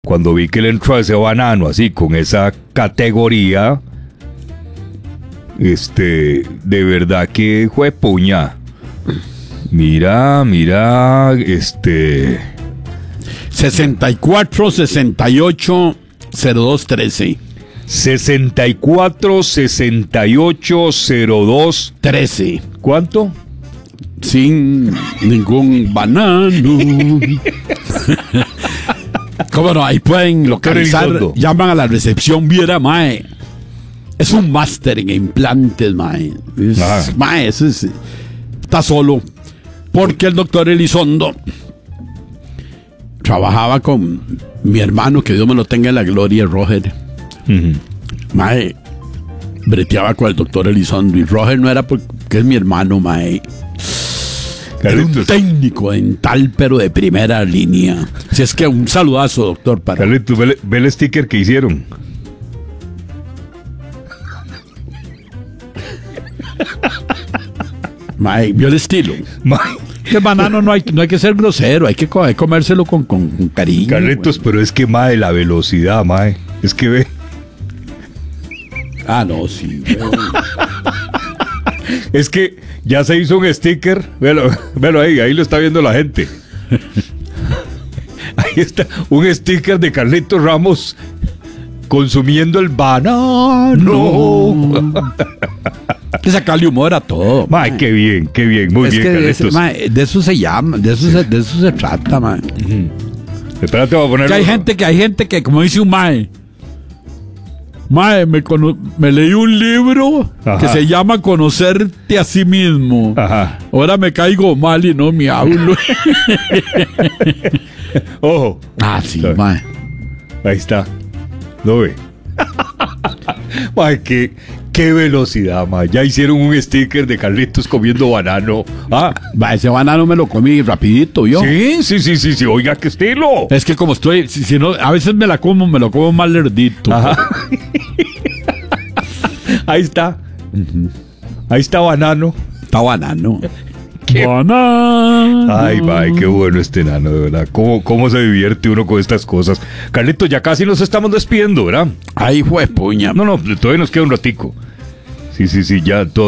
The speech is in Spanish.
Cuando vi que le entró ese banano así, con esa categoría, de verdad que fue puña. Mira, 64 68 02 13. 64 68 02 13. ¿Cuánto? Sin ningún banano. ¿Cómo no? Ahí pueden localizar. Llaman a la recepción. Viera, mae. Es un máster en implantes, mae. Mae, está solo. Porque el doctor Elizondo trabajaba con mi hermano, que Dios me lo tenga en la gloria, Roger. Mae, breteaba con el doctor Elizondo. Y Roger no era porque es mi hermano, mae. Era un técnico dental, pero de primera línea. Si es que un saludazo, doctor. Carlitos, ve el sticker que hicieron. Mae, vio el estilo. Que banano no hay que ser grosero, hay que comérselo con cariño. Carlitos, pero es que, mae, la velocidad, mae. Es que ve. Ah, no, sí. Es que ya se hizo un sticker. Velo ahí lo está viendo la gente. Ahí está, un sticker de Carlitos Ramos consumiendo el banano. Que sacarle humor a todo. Mae, qué bien, muy bien, Carlitos. De eso se llama, de eso se trata, mae. Espérate, voy a poner. Que hay gente que, como dice un mae, me leí un libro que se llama Conocerte a sí mismo. Ajá. Ahora me caigo mal y no me hablo. Ojo. Ah, sí, mae. Ahí está. ¿Lo ve? Mae, qué velocidad, mae. Ya hicieron un sticker de Carlitos comiendo banano. Ese banano me lo comí rapidito, yo. Sí. Oiga, qué estilo. Es que como estoy, si no, a veces me lo como más lerdito. Ajá. Ahí está. Ahí está banano. Está banano. Banano. Ay, qué bueno este nano, de verdad. ¿Cómo se divierte uno con estas cosas? Carlitos, ya casi nos estamos despidiendo, ¿verdad? Ay, fue puña. No, todavía nos queda un ratico. Sí, ya todo.